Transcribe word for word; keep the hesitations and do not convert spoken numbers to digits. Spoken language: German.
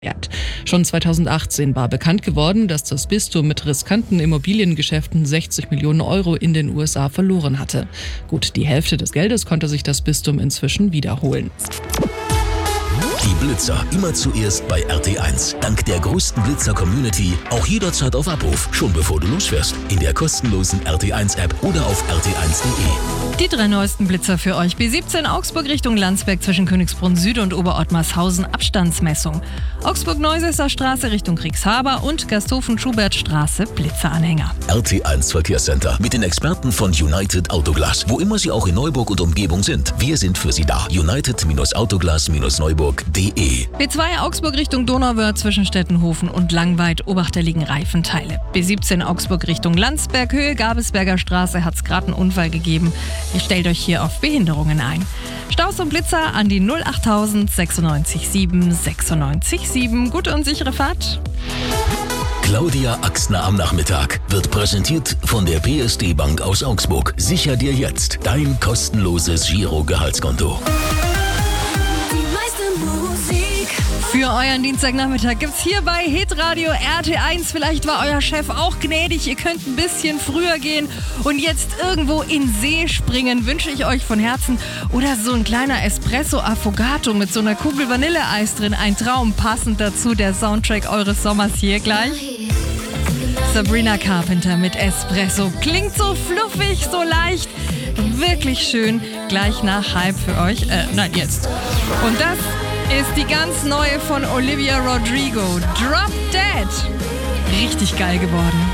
Schon zweitausendachtzehn war bekannt geworden, dass das Bistum mit riskanten Immobiliengeschäften sechzig Millionen Euro in den U S A verloren hatte. Gut die Hälfte des Geldes konnte sich das Bistum inzwischen wiederholen. Die Blitzer immer zuerst bei R T eins. Dank der größten Blitzer-Community auch jederzeit auf Abruf, schon bevor du losfährst. In der kostenlosen R T eins App oder auf r t eins punkt de. Die drei neuesten Blitzer für euch. B siebzehn Augsburg Richtung Landsberg zwischen Königsbrunn Süd und Oberottmarshausen Abstandsmessung. Augsburg-Neusesser Straße Richtung Kriegshaber und Gasthofen-Schubert-Straße Blitzeranhänger. R T eins Verkehrscenter mit den Experten von United Autoglas. Wo immer sie auch in Neuburg und Umgebung sind, wir sind für sie da. United Autoglas Neuburg punkt de. B zwei Augsburg Richtung Donauwörth zwischen Stettenhofen und Langweid. Obacht, da liegen Reifenteile. B siebzehn Augsburg Richtung Landsberg, Höhe Gabelsberger Straße hat es gerade einen Unfall gegeben. Ihr stellt euch hier auf Behinderungen ein. Staus und Blitzer an die null achttausend sechsundneunzig sieben sechsundneunzig sieben. Gute und sichere Fahrt. Claudia Axner am Nachmittag wird präsentiert von der P S D Bank aus Augsburg. Sicher dir jetzt dein kostenloses Giro-Gehaltskonto. Für euren Dienstagnachmittag gibt's hier bei Hitradio R T eins. Vielleicht war euer Chef auch gnädig, ihr könnt ein bisschen früher gehen und jetzt irgendwo in See springen, wünsche ich euch von Herzen. Oder so ein kleiner Espresso Affogato mit so einer Kugel Vanilleeis drin. Ein Traum, passend dazu der Soundtrack eures Sommers hier gleich. Sabrina Carpenter mit Espresso. Klingt so fluffig, so leicht. Wirklich schön. Gleich nach halb für euch. Äh, nein, jetzt. Und das ist die ganz neue von Olivia Rodrigo. Drop Dead. Richtig geil geworden.